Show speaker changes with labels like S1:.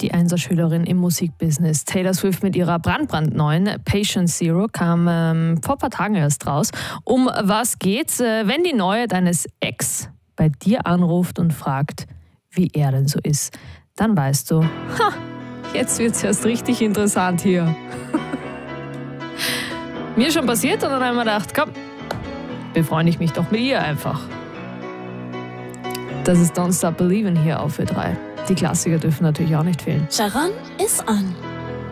S1: Die Einserschülerin im Musikbusiness. Taylor Swift mit ihrer brandneuen Patient Zero kam vor ein paar Tagen erst raus. Um was geht's, wenn die Neue deines Ex bei dir anruft und fragt, wie er denn so ist? Dann weißt du, jetzt wird's erst richtig interessant hier. Mir schon passiert und dann haben wir gedacht, komm, befreunde ich mich doch mit ihr einfach. Das ist Don't Stop Believin' hier auf Ö3. Die Klassiker dürfen natürlich auch nicht fehlen.
S2: Sharon ist on.